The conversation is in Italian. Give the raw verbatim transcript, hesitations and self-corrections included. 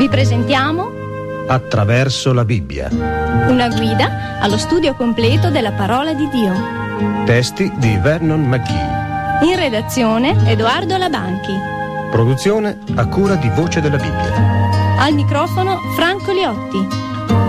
Vi presentiamo Attraverso la Bibbia. Una guida allo studio completo della parola di Dio. Testi di Vernon McGee. In redazione Edoardo Labanchi. Produzione a cura di Voce della Bibbia. Al microfono Franco Liotti.